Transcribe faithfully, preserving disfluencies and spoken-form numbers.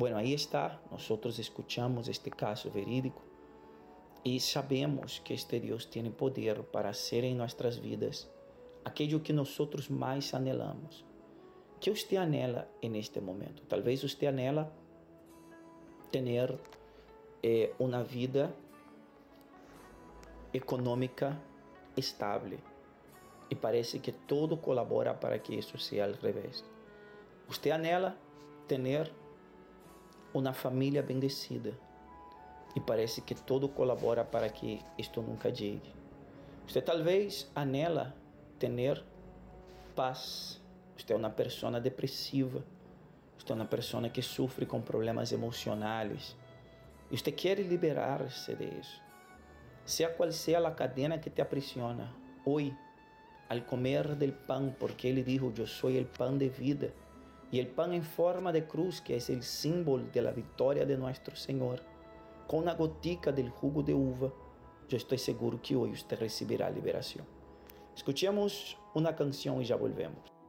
Bueno, ahí está, nosotros escuchamos este caso verídico y sabemos que este Dios tiene poder para hacer en nuestras vidas aquello que nosotros más anhelamos. ¿Qué usted anhela en este momento? Tal vez usted anhela tener eh, una vida económica estable y parece que todo colabora para que eso sea al revés. Usted anhela tener una familia bendecida y parece que todo colabora para que esto nunca llegue. Usted tal vez anhela tener paz. Usted é uma pessoa depressiva. Usted é uma pessoa que sofre com problemas emocionais. E usted quer liberar-se de isso. Sea qual seja a cadena que te aprisiona, hoy, al comer del pan, porque Ele dijo, yo soy el pan de vida, y el pan en forma de cruz, que es el símbolo de la victoria de nuestro Señor, con una gotica del jugo de uva, yo estoy seguro que hoy usted recibirá liberación. Escuchemos una canción y ya volvemos.